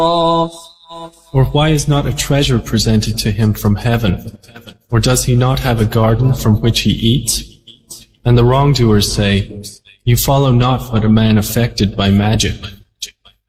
Or why is not a treasure presented to him from heaven? Or does he not have a garden from which he eats? And the wrongdoers say, you follow not but a man affected by magic.